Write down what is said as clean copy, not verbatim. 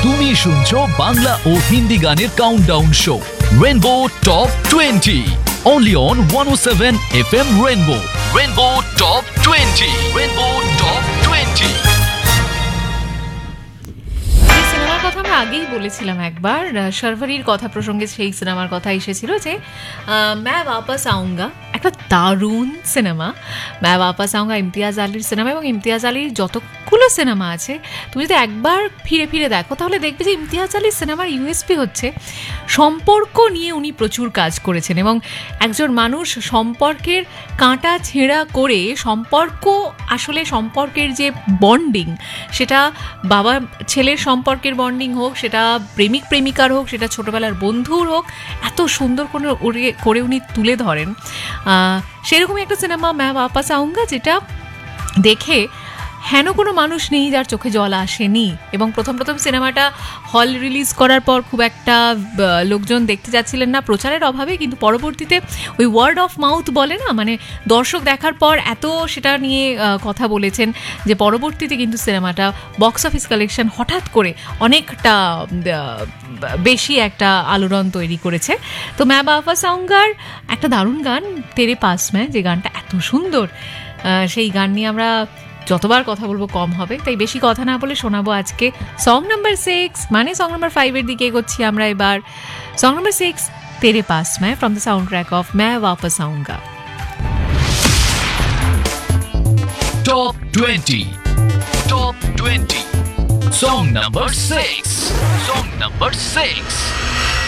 তুমি শুনছো বাংলা ও হিন্দি গানের countdown show rainbow top 20 only on 107 FM Rainbow. Rainbow Top 20. Rainbow Top 20. সিনেমার কথা আমরা আগেই বলেছিলাম একবার, শর্ভারির কথা প্রসঙ্গে সেই সিনেমার কথা এসেছিল যে मैं वापस आऊँगा, একটা দারুণ সিনেমা। मैं वापस आऊँगा ইমতিয়াজ আলীর সিনেমা, এবং ইমতিয়াজ আলীর যতগুলো সিনেমা আছে তুমি যদি একবার ফিরে ফিরে দেখো তাহলে দেখবে যে ইমতিয়াজ আলীর সিনেমার ইউএসপি হচ্ছে সম্পর্ক নিয়ে উনি প্রচুর কাজ করেছেন, এবং একজন মানুষ সম্পর্কের কাঁটা ছেঁড়া করে আসলে সম্পর্কের যে বন্ডিং, সেটা বাবা ছেলের সম্পর্কের বন্ডিং হোক, সেটা প্রেমিক প্রেমিকার হোক, সেটা ছোটবেলার বন্ধুর হোক, এত সুন্দর করে উনি তুলে ধরেন। সেরকমই একটা সিনেমা मैं वापस आऊँगा, যেটা দেখে হেন কোনো মানুষ নেই যার চোখে জল আসেনি। এবং প্রথম সিনেমাটা হল রিলিজ করার পর খুব একটা লোকজন দেখতে যাচ্ছিলেন না প্রচারের অভাবে, কিন্তু পরবর্তীতে ওই ওয়ার্ড অফ মাউথ বলে না, মানে দর্শক দেখার পর এত সেটা নিয়ে কথা বলেছেন যে পরবর্তীতে কিন্তু সিনেমাটা বক্স অফিস কালেকশন হঠাৎ করে অনেকটা বেশি একটা আলোড়ন তৈরি করেছে। তো मैं वापस आऊँगाর একটা দারুণ গান তেরে পাস में, যে গানটা এত সুন্দর, সেই গান নিয়ে আমরা যতবার কথা বলবো কম হবে, তাই বেশি কথা না বলে শোনাবো আজকে সং নাম্বার 6, মানে সং নাম্বার 5 এর দিকে এগোচ্ছি আমরা এবার। সং নাম্বার 6 তেরে পাস में from the sound track of मैं वापस आऊँगा। Top 20. Top 20. Song number 6. Song number 6.